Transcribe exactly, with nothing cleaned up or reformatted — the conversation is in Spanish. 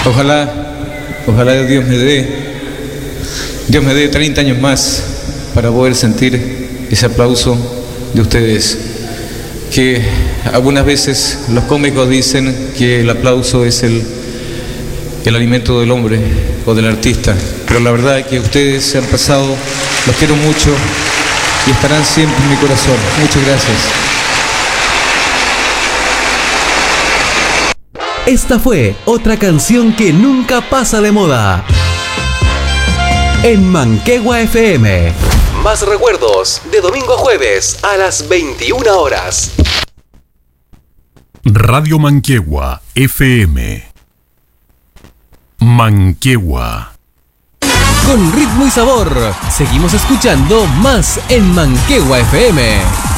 Ojalá, ojalá Dios me dé, Dios me dé treinta años más para poder sentir ese aplauso de ustedes. Que algunas veces los cómicos dicen que el aplauso es el, el alimento del hombre o del artista, pero la verdad es que ustedes se han pasado, los quiero mucho y estarán siempre en mi corazón. Muchas gracias. Esta fue otra canción que nunca pasa de moda en Manquehue F M. Más recuerdos de domingo a jueves a las veintiuna horas. Radio Manquehue F M. Manquehue. Con ritmo y sabor, seguimos escuchando más en Manquehue F M.